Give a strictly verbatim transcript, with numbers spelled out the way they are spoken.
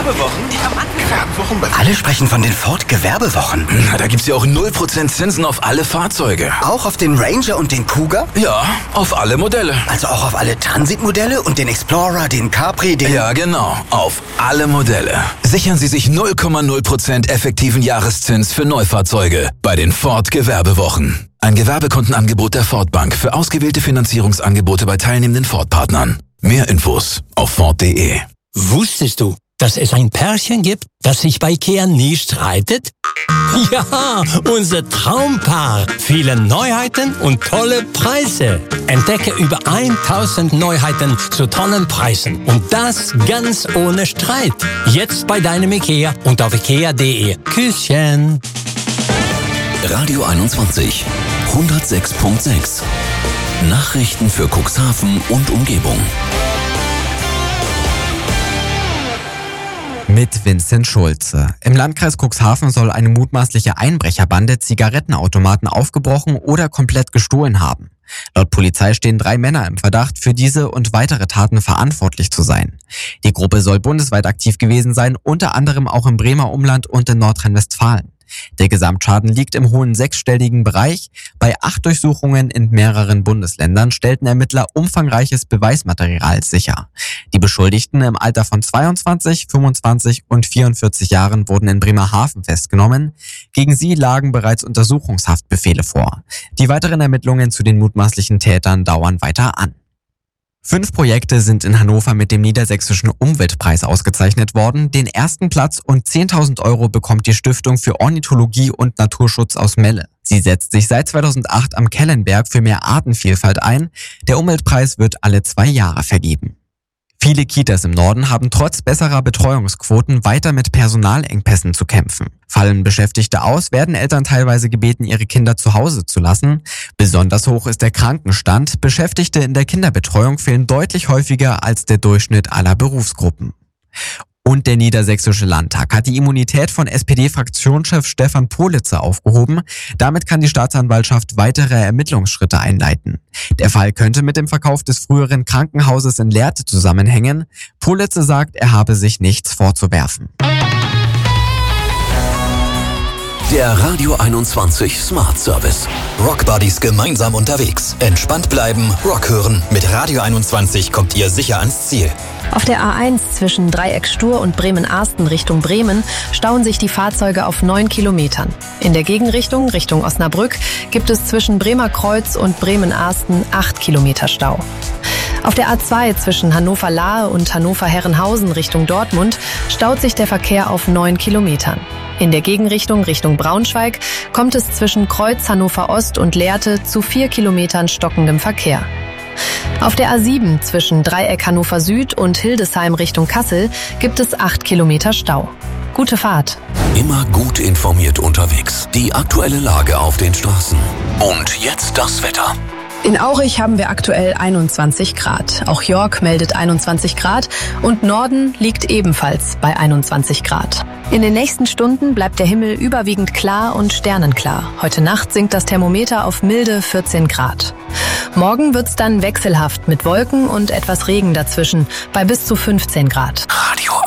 Gewerbewochen? Gewerbewochen? Alle sprechen von den Ford Gewerbewochen. Na, da gibt's ja auch null Prozent Zinsen auf alle Fahrzeuge. Auch auf den Ranger und den Cougar? Ja, auf alle Modelle. Also auch auf alle Transitmodelle und den Explorer, den Capri, den... Ja, genau. Auf alle Modelle. Sichern Sie sich null Komma null Prozent effektiven Jahreszins für Neufahrzeuge bei den Ford Gewerbewochen. Ein Gewerbekundenangebot der Ford Bank für ausgewählte Finanzierungsangebote bei teilnehmenden Ford-Partnern. Mehr Infos auf Ford punkt de. Wusstest du, dass es ein Pärchen gibt, das sich bei Ikea nie streitet? Ja, unser Traumpaar. Viele Neuheiten und tolle Preise. Entdecke über tausend Neuheiten zu tollen Preisen. Und das ganz ohne Streit. Jetzt bei deinem Ikea und auf ikea punkt de. Küsschen. Radio einundzwanzig, hundertsechs Komma sechs. Nachrichten für Cuxhaven und Umgebung. Mit Vincent Schulze. Im Landkreis Cuxhaven soll eine mutmaßliche Einbrecherbande Zigarettenautomaten aufgebrochen oder komplett gestohlen haben. Laut Polizei stehen drei Männer im Verdacht, für diese und weitere Taten verantwortlich zu sein. Die Gruppe soll bundesweit aktiv gewesen sein, unter anderem auch im Bremer Umland und in Nordrhein-Westfalen. Der Gesamtschaden liegt im hohen sechsstelligen Bereich. Bei acht Durchsuchungen in mehreren Bundesländern stellten Ermittler umfangreiches Beweismaterial sicher. Die Beschuldigten im Alter von zweiundzwanzig, fünfundzwanzig und vierundvierzig Jahren wurden in Bremerhaven festgenommen. Gegen sie lagen bereits Untersuchungshaftbefehle vor. Die weiteren Ermittlungen zu den mutmaßlichen Tätern dauern weiter an. Fünf Projekte sind in Hannover mit dem Niedersächsischen Umweltpreis ausgezeichnet worden. Den ersten Platz und zehntausend Euro bekommt die Stiftung für Ornithologie und Naturschutz aus Melle. Sie setzt sich seit zweitausendacht am Kellenberg für mehr Artenvielfalt ein. Der Umweltpreis wird alle zwei Jahre vergeben. Viele Kitas im Norden haben trotz besserer Betreuungsquoten weiter mit Personalengpässen zu kämpfen. Fallen Beschäftigte aus, werden Eltern teilweise gebeten, ihre Kinder zu Hause zu lassen. Besonders hoch ist der Krankenstand. Beschäftigte in der Kinderbetreuung fehlen deutlich häufiger als der Durchschnitt aller Berufsgruppen. Und der Niedersächsische Landtag hat die Immunität von S P D-Fraktionschef Stefan Politzer aufgehoben. Damit kann die Staatsanwaltschaft weitere Ermittlungsschritte einleiten. Der Fall könnte mit dem Verkauf des früheren Krankenhauses in Lehrte zusammenhängen. Politzer sagt, er habe sich nichts vorzuwerfen. Der Radio einundzwanzig Smart Service. Rock Buddies gemeinsam unterwegs. Entspannt bleiben, Rock hören. Mit Radio einundzwanzig kommt ihr sicher ans Ziel. Auf der A eins zwischen Dreieck Stur und Bremen-Arsten Richtung Bremen stauen sich die Fahrzeuge auf neun Kilometern. In der Gegenrichtung, Richtung Osnabrück, gibt es zwischen Bremer Kreuz und Bremen-Arsten acht Kilometer Stau. Auf der A zwei zwischen Hannover-Lahe und Hannover-Herrenhausen Richtung Dortmund staut sich der Verkehr auf neun Kilometern. In der Gegenrichtung Richtung Braunschweig kommt es zwischen Kreuz Hannover-Ost und Lehrte zu vier Kilometern stockendem Verkehr. Auf der A sieben zwischen Dreieck Hannover Süd und Hildesheim Richtung Kassel gibt es acht Kilometer Stau. Gute Fahrt. Immer gut informiert unterwegs. Die aktuelle Lage auf den Straßen. Und jetzt das Wetter. In Aurich haben wir aktuell einundzwanzig Grad. Auch York meldet einundzwanzig Grad und Norden liegt ebenfalls bei einundzwanzig Grad. In den nächsten Stunden bleibt der Himmel überwiegend klar und sternenklar. Heute Nacht sinkt das Thermometer auf milde vierzehn Grad. Morgen wird's dann wechselhaft mit Wolken und etwas Regen dazwischen bei bis zu fünfzehn Grad. Radio